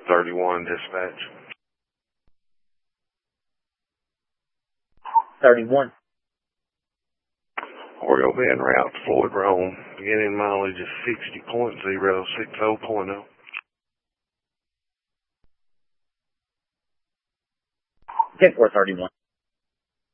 31 dispatch. 31. Oreo be en route to Floyd Rome. Beginning mileage is 60.060.0. 10-4-31.